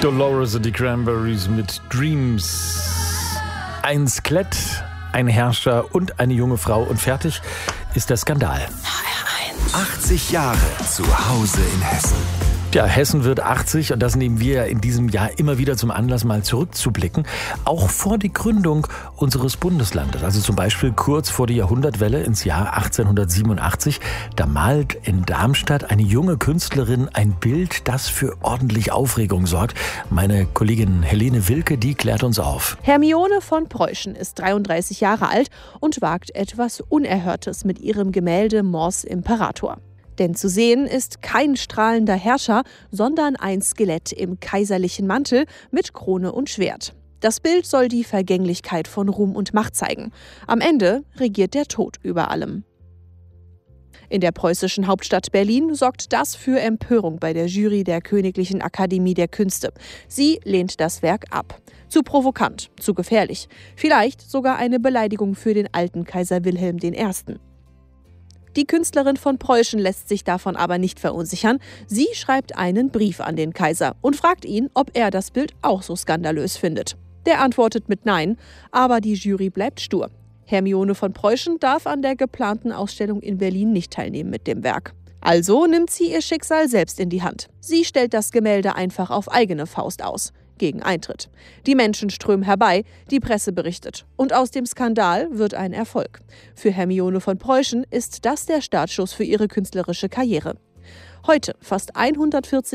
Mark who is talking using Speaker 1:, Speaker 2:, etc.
Speaker 1: Dolores und die Cranberries mit Dreams. Ein Skelett, ein Herrscher und eine junge Frau und fertig ist der Skandal.
Speaker 2: 80 Jahre zu Hause in Hessen.
Speaker 1: Ja, Hessen wird 80 und das nehmen wir ja in diesem Jahr immer wieder zum Anlass, mal zurückzublicken. Auch vor die Gründung unseres Bundeslandes. Also zum Beispiel kurz vor die Jahrhundertwelle ins Jahr 1887. Da malt in Darmstadt eine junge Künstlerin ein Bild, das für ordentlich Aufregung sorgt. Meine Kollegin Helene Wilke, die klärt uns auf.
Speaker 3: Hermione von Preußen ist 33 Jahre alt und wagt etwas Unerhörtes mit ihrem Gemälde Mors Imperator. Denn zu sehen ist kein strahlender Herrscher, sondern ein Skelett im kaiserlichen Mantel mit Krone und Schwert. Das Bild soll die Vergänglichkeit von Ruhm und Macht zeigen. Am Ende regiert der Tod über allem. In der preußischen Hauptstadt Berlin sorgt das für Empörung bei der Jury der Königlichen Akademie der Künste. Sie lehnt das Werk ab. Zu provokant, zu gefährlich. Vielleicht sogar eine Beleidigung für den alten Kaiser Wilhelm I. Die Künstlerin von Preußen lässt sich davon aber nicht verunsichern. Sie schreibt einen Brief an den Kaiser und fragt ihn, ob er das Bild auch so skandalös findet. Der antwortet mit Nein, aber die Jury bleibt stur. Hermione von Preußen darf an der geplanten Ausstellung in Berlin nicht teilnehmen mit dem Werk. Also nimmt sie ihr Schicksal selbst in die Hand. Sie stellt das Gemälde einfach auf eigene Faust aus. Gegen Eintritt. Die Menschen strömen herbei, die Presse berichtet. Und aus dem Skandal wird ein Erfolg. Für Hermione von Preußen ist das der Startschuss für ihre künstlerische Karriere. Heute, fast 140